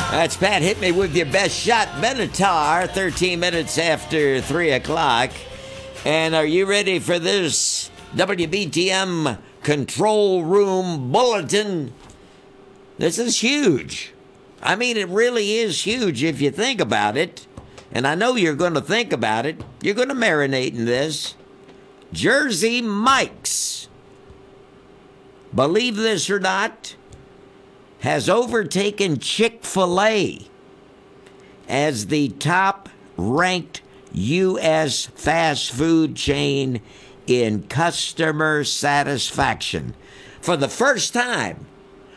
That's Pat. Hit me with your best shot. Benatar, 13 minutes after 3 o'clock. And are you ready for this WBTM Control Room Bulletin? This is huge. I mean, it really is huge if you think about it. And I know you're going to think about it. You're going to marinate in this. Jersey Mike's, believe this or not, has overtaken Chick-fil-A as the top-ranked U.S. fast food chain in customer satisfaction for the first time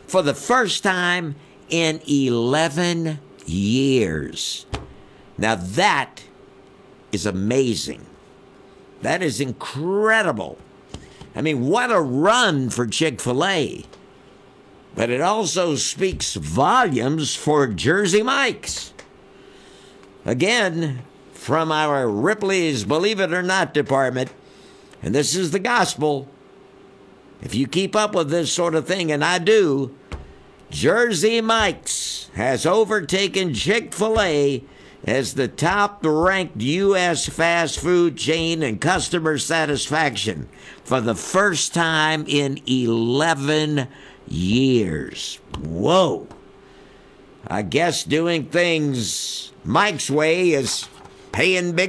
in 11 years. Now that is amazing. That is incredible. I mean, what a run for Chick-fil-A. But it also speaks volumes for Jersey Mike's. Again, from our Ripley's Believe It or Not department, and this is the gospel. If you keep up with this sort of thing, and I do, Jersey Mike's has overtaken Chick-fil-A as the top-ranked U.S. fast food chain in customer satisfaction for the first time in 11 years. Whoa. I guess doing things Mike's way is paying big